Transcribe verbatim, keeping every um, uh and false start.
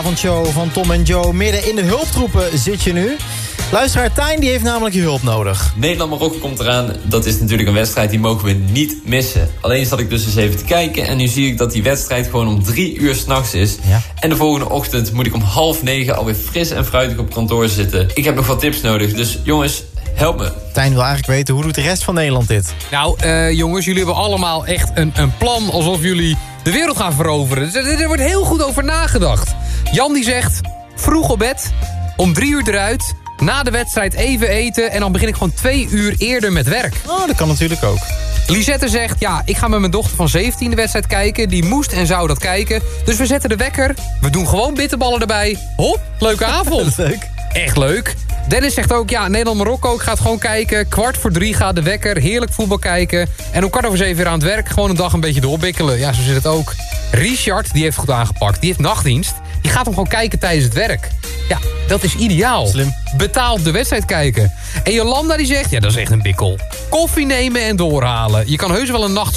Avondshow van Tom en Joe. Midden in de hulptroepen zit je nu. Luisteraar Tijn, die heeft namelijk je hulp nodig. Nederland-Marokko komt eraan. Dat is natuurlijk een wedstrijd die mogen we niet missen. Alleen zat ik dus eens even te kijken. En nu zie ik dat die wedstrijd gewoon om drie uur 's nachts is. Ja. En de volgende ochtend moet ik om half negen alweer fris en fruitig op kantoor zitten. Ik heb nog wat tips nodig. Dus jongens, help me. Tijn wil eigenlijk weten, hoe doet de rest van Nederland dit? Nou, uh, jongens, jullie hebben allemaal echt een, een plan alsof jullie de wereld gaan veroveren. Dus er, er wordt heel goed over nagedacht. Jan die zegt, vroeg op bed, om drie uur eruit, na de wedstrijd even eten en dan begin ik gewoon twee uur eerder met werk. Oh, dat kan natuurlijk ook. Lisette zegt, ja, ik ga met mijn dochter van zeventien de wedstrijd kijken. Die moest en zou dat kijken. Dus we zetten de wekker. We doen gewoon bitterballen erbij. Hop, leuke avond. Leuk. Echt leuk. Dennis zegt ook, ja, Nederland-Marokko, ik ga het gewoon kijken. Kwart voor drie gaat de wekker, heerlijk voetbal kijken. En om kwart over zeven weer aan het werk, gewoon een dag een beetje doorbikkelen. Ja, zo zit het ook. Richard, die heeft goed aangepakt. Die heeft nachtdienst. Die gaat hem gewoon kijken tijdens het werk. Ja, dat is ideaal. Slim. Betaald de wedstrijd kijken. En Jolanda die zegt, ja, dat is echt een bikkel. Koffie nemen en doorhalen. Je kan heus wel een nacht